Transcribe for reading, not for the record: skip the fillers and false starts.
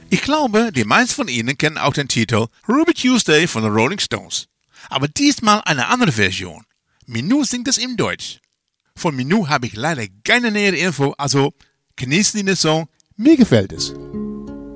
Ich glaube, die meisten von Ihnen kennen auch den Titel Ruby Tuesday von den Rolling Stones. Aber diesmal eine andere Version. Minou singt es in Deutsch. Von Minou habe ich leider keine nähere Info, also genießen Sie den Song. Mir gefällt es.